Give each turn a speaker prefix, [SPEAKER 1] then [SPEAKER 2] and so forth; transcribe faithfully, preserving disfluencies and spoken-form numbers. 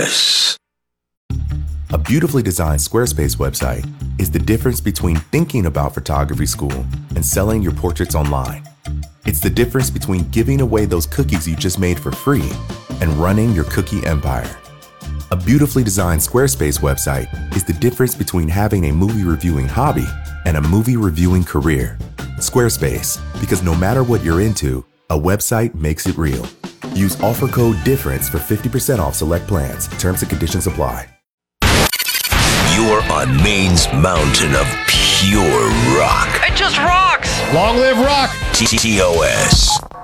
[SPEAKER 1] S.
[SPEAKER 2] A beautifully designed Squarespace website is the difference between thinking about photography school and selling your portraits online. It's the difference between giving away those cookies you just made for free and running your cookie empire. A beautifully designed Squarespace website is the difference between having a movie reviewing hobby and a movie reviewing career. Squarespace, because no matter what you're into, a website makes it real. Use offer code DIFFERENCE for fifty percent off select plans. Terms and conditions apply.
[SPEAKER 1] You're on Maine's mountain of pure rock.
[SPEAKER 3] It just rocks!
[SPEAKER 4] Long live rock!
[SPEAKER 1] T O S.